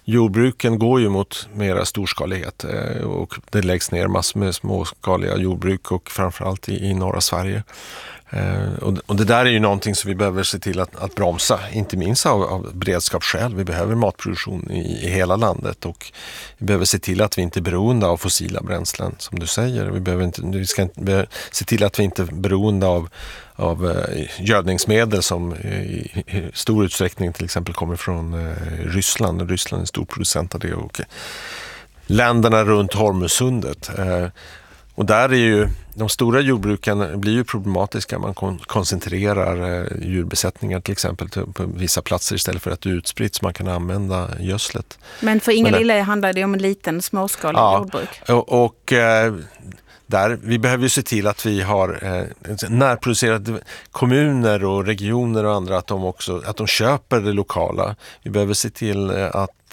jordbruken går ju mot mera storskalighet och det läggs ner massor med småskaliga jordbruk och framförallt i norra Sverige. Och det där är ju någonting som vi behöver se till att bromsa, inte minst av beredskapsskäl. Vi behöver matproduktion i hela landet och vi behöver se till att vi inte är beroende av fossila bränslen som du säger. Vi ska se till att vi inte är beroende av gödningsmedel som i stor utsträckning till exempel kommer från Ryssland. Ryssland är en stor producent av det och länderna runt Hormuzsundet. Och där är ju de stora jordbruken blir ju problematiska. Man koncentrerar djurbesättningar till exempel på vissa platser istället för att det utspritt så man kan använda gödslet. Men för Inga-Lill handlar det om en liten småskalig jordbruk. Och där, vi behöver ju se till att vi har närproducerade kommuner och regioner och andra att de köper det lokala. Vi behöver se till att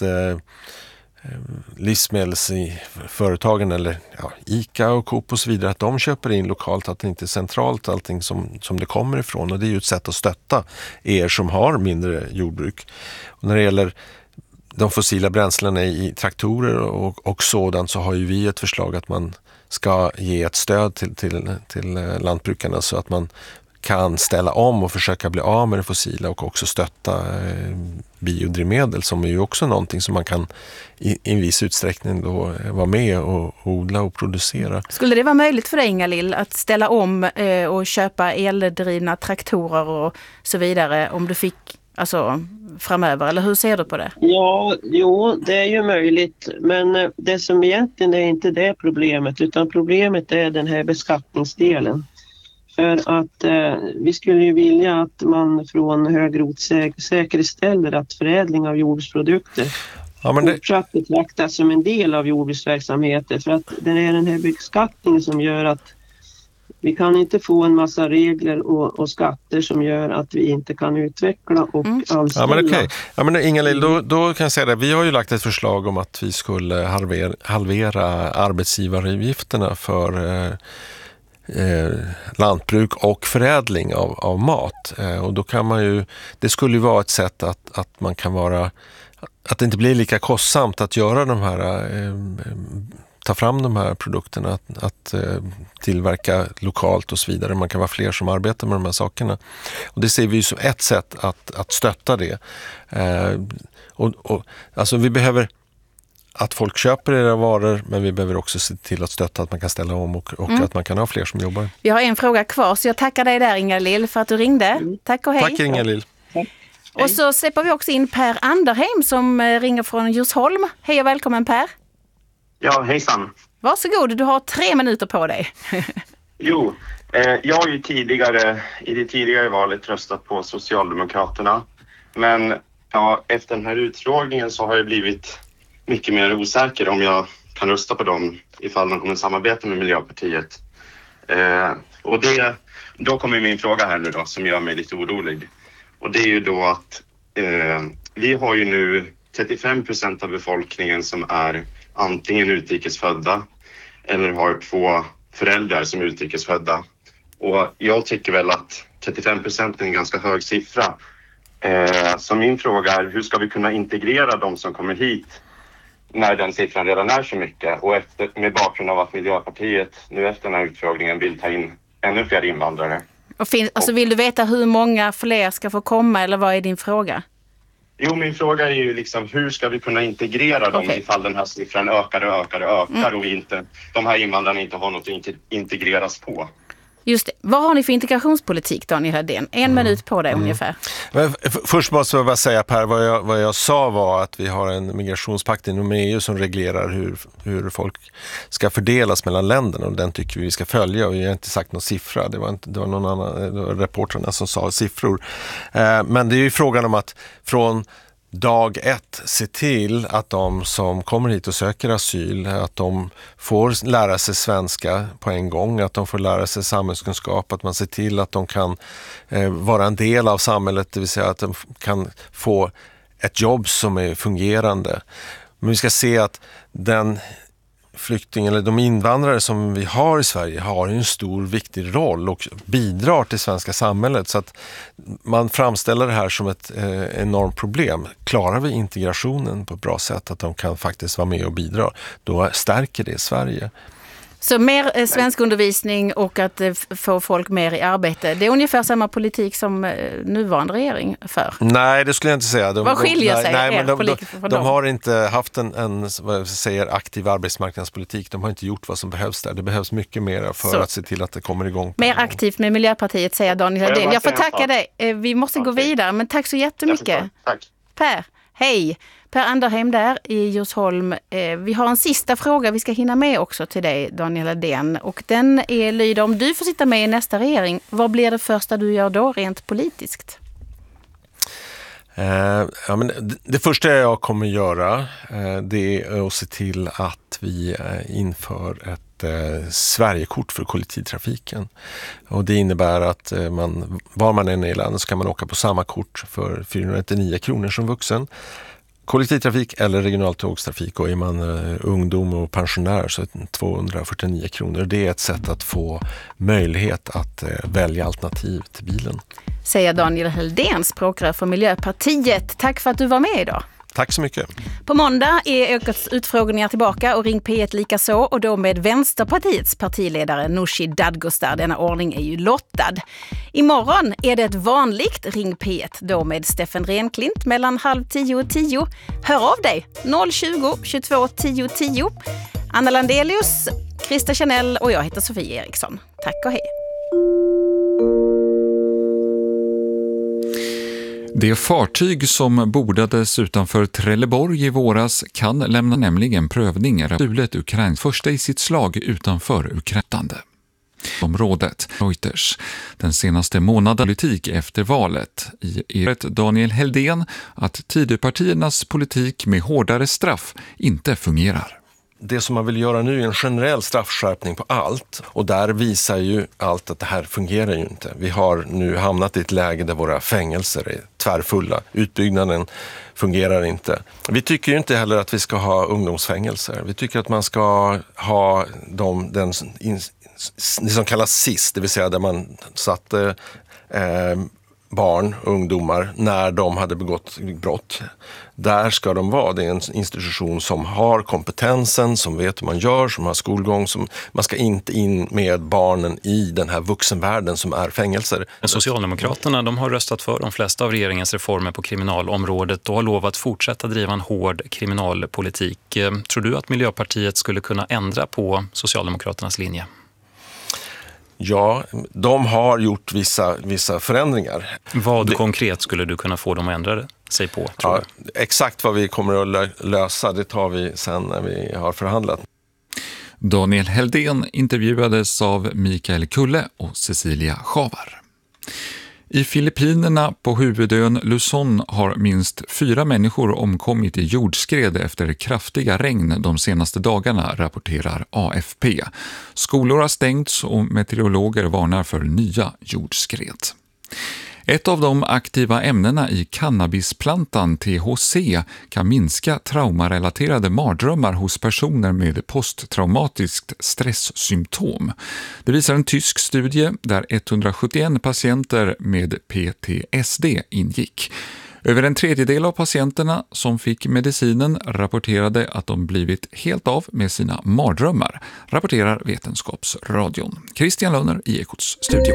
livsmedelsföretagen eller ICA och Coop och så vidare, att de köper in lokalt, att det inte är centralt allting som det kommer ifrån. Och det är ju ett sätt att stötta er som har mindre jordbruk. Och när det gäller de fossila bränslena i traktorer och sådant så har ju vi ett förslag att man ska ge ett stöd till lantbrukarna så att man kan ställa om och försöka bli av med det fossila och också stötta biodrivmedel som är ju också någonting som man kan i en viss utsträckning då vara med och odla och producera. Skulle det vara möjligt för dig, Inga-Lill, att ställa om och köpa eldrivna traktorer och så vidare om du fick framöver, eller hur ser du på det? Ja, det är ju möjligt, men det som egentligen är inte det problemet, utan problemet är den här beskattningsdelen. För att vi skulle ju vilja att man från Högrot säkerställer att förädling av jordbruksprodukter fortsatt betraktas som en del av jordbruksverksamheter. För att det är den här beskattningen som gör att vi kan inte få en massa regler och skatter som gör att vi inte kan utveckla och anställa. Ja, men okej. Ja, men Inga-Lill, då kan jag säga det. Vi har ju lagt ett förslag om att vi skulle halvera arbetsgivaravgifterna för lantbruk och förädling av mat. Och då kan man ju, det skulle ju vara ett sätt att man kan vara, att det inte blir lika kostsamt att göra de här ta fram de här produkterna, att tillverka lokalt och så vidare. Man kan vara fler som arbetar med de här sakerna. Och det ser vi ju som ett sätt att stötta det. Alltså vi behöver att folk köper era varor, men vi behöver också se till att stötta att man kan ställa om och att man kan ha fler som jobbar. Vi har en fråga kvar, så jag tackar dig där, Inga-Lill, för att du ringde. Tack och hej. Tack, Inga-Lill. Och så släpper vi också in Per Anderheim som ringer från Djursholm. Hej och välkommen, Per. Ja, hejsan. Varsågod, du har 3 minuter på dig. Jo, jag har ju i det tidigare valet röstat på Socialdemokraterna. Men efter den här utfrågningen så har jag blivit mycket mer osäker om jag kan rösta på dem ifall de kommer att samarbeta med Miljöpartiet. Och då kommer min fråga här nu då som gör mig lite orolig. Och det är ju då att vi har ju nu 35% av befolkningen som är antingen utrikesfödda eller har 2 föräldrar som är utrikesfödda. Och jag tycker väl att 35% är en ganska hög siffra. Så min fråga är, hur ska vi kunna integrera de som kommer hit när den siffran redan är så mycket? Och med bakgrund av att Miljöpartiet nu efter den här utfrågningen vill ta in ännu fler invandrare. Och vill du veta hur många fler ska få komma, eller vad är din fråga? Jo, min fråga är ju liksom, hur ska vi kunna integrera dem ifall den här siffran ökar och de här invandrarna inte har något att integreras på? Just det. Vad har ni för integrationspolitik, Daniel Hedén? 1 minut på dig ungefär. Men först måste jag bara säga, Per, vad jag sa var att vi har en migrationspakt inom EU som reglerar hur folk ska fördelas mellan länderna, och den tycker vi ska följa, och jag har inte sagt någon siffra. Det var någon annan, det var reportrarna som sa siffror. Men det är ju frågan om att från dag 1 se till att de som kommer hit och söker asyl, att de får lära sig svenska på en gång, att de får lära sig samhällskunskap, att man ser till att de kan vara en del av samhället, det vill säga att de kan få ett jobb som är fungerande. Men vi ska se att den eller de invandrare som vi har i Sverige har en stor viktig roll och bidrar till svenska samhället, så att man framställer det här som ett enormt problem. Klarar vi integrationen på ett bra sätt, att de kan faktiskt vara med och bidra, då stärker det Sverige. Så mer svenskundervisning och att få folk mer i arbete. Det är ungefär samma politik som nuvarande regering för. Nej, det skulle jag inte säga. Vad skiljer sig politik från dem? De har inte haft en vad jag säger, aktiv arbetsmarknadspolitik. De har inte gjort vad som behövs där. Det behövs mycket mer för att se till att det kommer igång. Mer aktivt med Miljöpartiet, säger Daniel Heldén. Jag får tacka dig. Vi måste gå vidare, men tack så jättemycket. Tack. Per, hej. Per Anderheim där i Djursholm. Vi har en sista fråga vi ska hinna med också till dig, Daniel Heldén. Och den lyder, om du får sitta med i nästa regering, vad blir det första du gör då rent politiskt? Det första jag kommer göra det är att se till att vi inför ett Sverigekort för kollektivtrafiken. Och det innebär att var man än är i landet så kan man åka på samma kort för 499 kronor som vuxen. Kollektivtrafik eller regionaltågstrafik, och är man ungdom och pensionär så 249 kronor. Det är ett sätt att få möjlighet att välja alternativ till bilen. Säger Daniel Heldén, språkrör för Miljöpartiet. Tack för att du var med idag. Tack så mycket. På måndag är Ekots utfrågningar tillbaka och Ring P1 lika så, och då med Vänsterpartiets partiledare Nooshi Dadgostar. Denna ordning är ju lottad. Imorgon är det ett vanligt Ring P1, då med Steffen Renklint mellan 9:30 och 10. Hör av dig 020 22 10 10. Anna Landelius, Krista Chanel och jag heter Sofie Eriksson. Tack och hej. Det fartyg som bordades utanför Trelleborg i våras kan lämna nämligen prövningar av stulet Ukrains första i sitt slag utanför Ukraina. Området Reuters den senaste månaden politik efter valet i Daniel Heldén att Tidöpartiernas politik med hårdare straff inte fungerar. Det som man vill göra nu är en generell straffskärpning på allt, och där visar ju allt att det här fungerar ju inte. Vi har nu hamnat i ett läge där våra fängelser är tvärfulla. Utbyggnaden fungerar inte. Vi tycker ju inte heller att vi ska ha ungdomsfängelser. Vi tycker att man ska ha det som kallas SIS, det vill säga där man satte barn, ungdomar, när de hade begått brott. Där ska de vara. Det är en institution som har kompetensen, som vet hur man gör, som har skolgång. Man ska inte in med barnen i den här vuxenvärlden som är fängelser. Socialdemokraterna, de har röstat för de flesta av regeringens reformer på kriminalområdet och har lovat fortsätta driva en hård kriminalpolitik. Tror du att Miljöpartiet skulle kunna ändra på Socialdemokraternas linje? Ja, de har gjort vissa förändringar. Vad konkret skulle du kunna få dem att ändra sig på, tror du? Exakt vad vi kommer att lösa, det tar vi sen när vi har förhandlat. Daniel Heldén intervjuades av Mikael Kulle och Cecilia Schavar. I Filippinerna på huvudön Luzon har minst 4 människor omkommit i jordskred efter kraftiga regn de senaste dagarna, rapporterar AFP. Skolor har stängts och meteorologer varnar för nya jordskred. Ett av de aktiva ämnena i cannabisplantan THC kan minska traumarelaterade mardrömmar hos personer med posttraumatiskt stresssymptom. Det visar en tysk studie där 171 patienter med PTSD ingick. Över en tredjedel av patienterna som fick medicinen rapporterade att de blivit helt av med sina mardrömmar, rapporterar Vetenskapsradion. Christian Lönner i Ekots studio.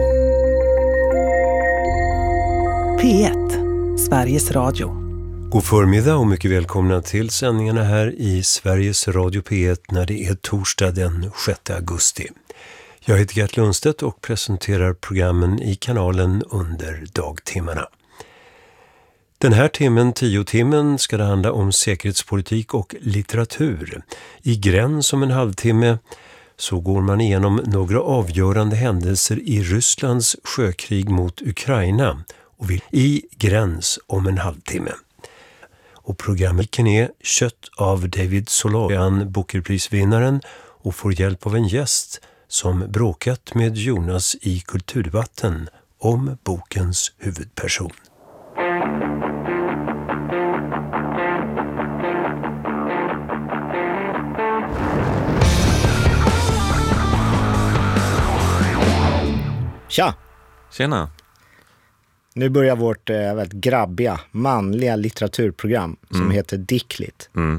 P1, Sveriges Radio. God förmiddag och mycket välkomna till sändningarna här i Sveriges Radio P1 när det är torsdag den 6 augusti. Jag heter Gert Lundstedt och presenterar programmen i kanalen under dagtimmarna. Den här timmen, 10-timmen, ska det handla om säkerhetspolitik och litteratur. I Gräns om en halvtimme så går man igenom några avgörande händelser i Rysslands sjökrig mot Ukraina och i Gräns om en halvtimme. Och programmet är kött av David Soloyan, Bookerprisvinnaren, och får hjälp av en gäst som bråkat med Jonas i kulturdebatten om bokens huvudperson. Tja! Tjena! Nu börjar vårt väldigt grabbiga, manliga litteraturprogram som heter Dicklit.